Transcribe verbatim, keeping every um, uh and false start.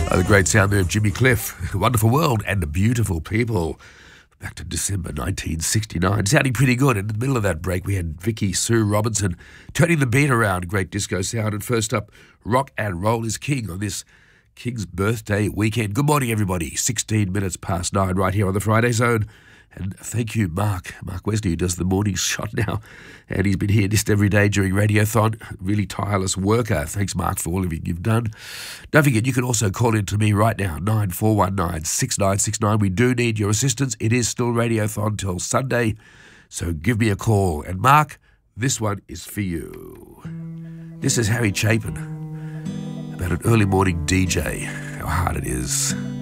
Oh, the great sound there of Jimmy Cliff. Wonderful World and the Beautiful People. Back to December nineteen sixty-nine. Sounding pretty good. In the middle of that break, we had Vicky Sue Robinson turning the beat around. Great disco sound. And first up, Rock and Roll is King on this King's birthday weekend. Good morning, everybody. sixteen minutes past nine right here on the Friday Zone. And thank you, Mark. Mark Wesley, who does the morning shot now. And he's been here just every day during Radiothon. Really tireless worker. Thanks, Mark, for all of it you've done. Don't forget, you can also call in to me right now, nine four one nine, six nine six nine. We do need your assistance. It is still Radiothon till Sunday, so give me a call. And Mark, this one is for you. This is Harry Chapin about an early morning D J. How hard it is.